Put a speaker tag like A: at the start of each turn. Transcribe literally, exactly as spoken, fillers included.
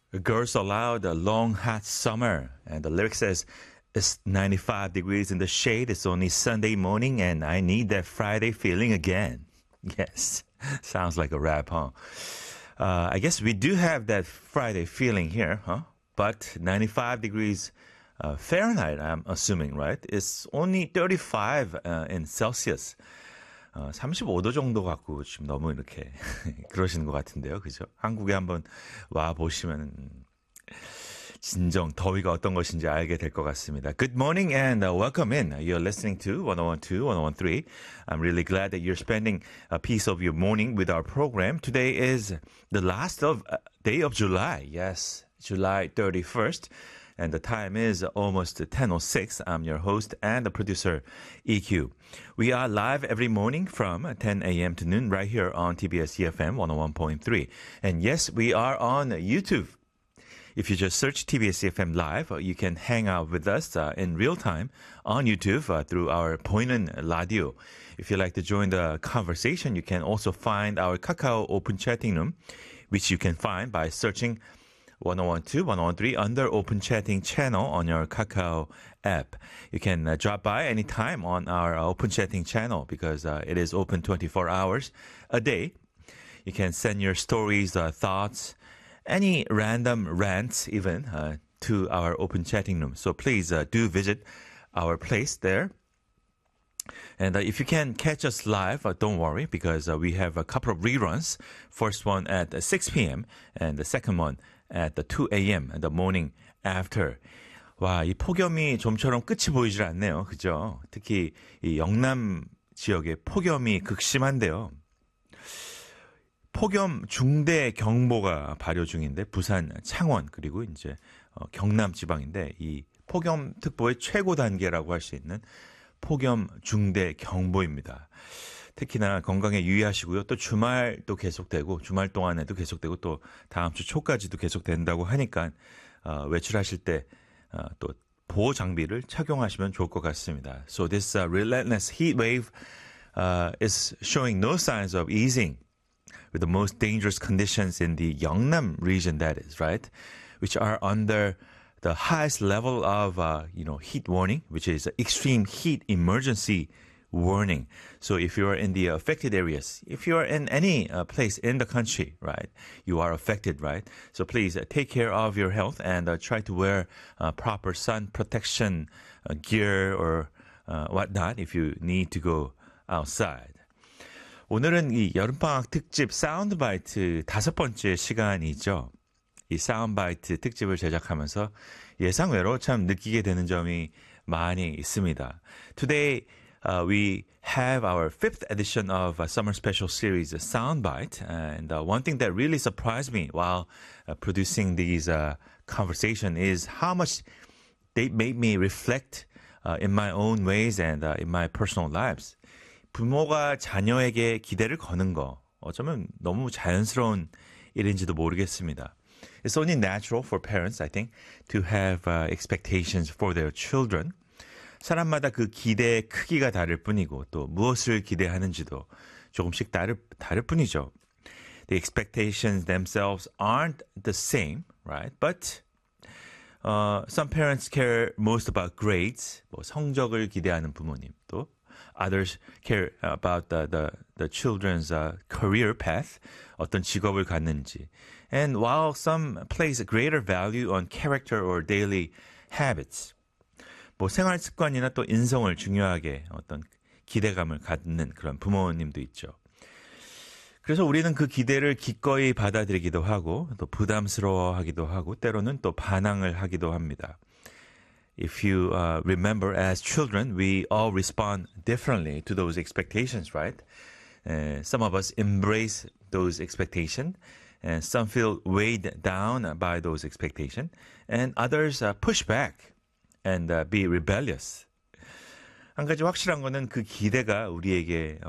A: Girls allowed a long hot summer. And the lyric says, it's ninety-five degrees in the shade. It's only Sunday morning and I need that Friday feeling again. Yes, sounds like a rap, huh? Uh, I guess we do have that Friday feeling here, huh? But ninety-five degrees uh, Fahrenheit, I'm assuming, right? It's only thirty-five uh, in Celsius. 어, 삼십오 도 정도 갖고 지금 너무 이렇게 그러시는 것 같은데요. 그죠? 한국에 한번 와 보시면 진정 더위가 어떤 것인지 알게 될 것 같습니다. Good morning and uh, welcome in. You're listening to one oh one two, one oh one three. I'm really glad that you're spending a piece of your morning with our program. Today is the last of uh, day of July. Yes, July thirty-first. And the time is almost ten oh six. I'm your host and the producer, E Q. We are live every morning from ten a.m. to noon right here on T B S E F M one oh one point three. And yes, we are on YouTube. If you just search T B S E F M Live, you can hang out with us uh, in real time on YouTube uh, through our 보이는 라디오. If you'd like to join the conversation, you can also find our Kakao Open Chatting Room, which you can find by searching one oh one two, one oh one three under Open Chatting channel on your Kakao app. You can uh, drop by anytime on our uh, Open Chatting channel because uh, it is open twenty-four hours a day. You can send your stories, uh, thoughts, any random rants even uh, to our Open Chatting room. So please uh, do visit our place there. And uh, if you can catch us live, uh, don't worry because uh, we have a couple of reruns. First one at uh, six p.m. and the second one at the two a.m. the morning after. 와, 이 폭염이 좀처럼 끝이 보이질 않네요. 그죠? 특히 이 영남 지역에 폭염이 극심한데요. 폭염 중대 경보가 발효 중인데 부산, 창원 그리고 이제 어, 경남 지방인데 이 폭염 특보의 최고 단계라고 할 수 있는 폭염 중대 경보입니다. 특히나 건강에 유의하시고요. 또 주말도 계속되고 주말 동안에도 계속되고 또 다음 주 초까지도 계속된다고 하니까 어, 외출하실 때 어, 또 보호 장비를 착용하시면 좋을 것 같습니다. So this uh, relentless heat wave uh, is showing no signs of easing with the most dangerous conditions in the Yeongnam region, that is, right? Which are under the highest level of uh, you know heat warning, which is extreme heat emergency warning. So if you are in the affected areas, if you are in any uh, place in the country, right, you are affected, right? So please uh, take care of your health and uh, try to wear uh, proper sun protection uh, gear or uh, whatnot if you need to go outside. 오늘은 이 여름방학 특집 사운드 바이트 다섯 번째 시간이죠. 이 사운드 바이트 특집을 제작하면서 예상외로 참 느끼게 되는 점이 많이 있습니다. Today, Uh, we have our fifth edition of a summer special series, Soundbite. And uh, one thing that really surprised me while uh, producing these uh, conversation is how much they made me reflect uh, in my own ways and uh, in my personal lives. 부모가 자녀에게 기대를 거는 거 어쩌면 너무 자연스러운 일인지도 모르겠습니다. It's only natural for parents, I think, to have uh, expectations for their children. 사람마다 그 기대의 크기가 다를 뿐이고 또 무엇을 기대하는지도 조금씩 다를, 다를 뿐이죠. The expectations themselves aren't the same, right? But uh, some parents care most about grades, 뭐 성적을 기대하는 부모님도 Others care about the, the, the children's uh, career path, 어떤 직업을 갖는지. And while some place greater value on character or daily habits, 뭐 생활 습관이나 또 인성을 중요하게 어떤 기대감을 갖는 그런 부모님도 있죠. 그래서 우리는 그 기대를 기꺼이 받아들이기도 하고 또 부담스러워하기도 하고 때로는 또 반항을 하기도 합니다. If you uh, remember as children, we all respond differently to those expectations, right? Uh, some of us embrace those expectations and some feel weighed down by those expectations and others uh, push back and uh, be rebellious. 한 가지 확실한 거는 그 기대가 우리에게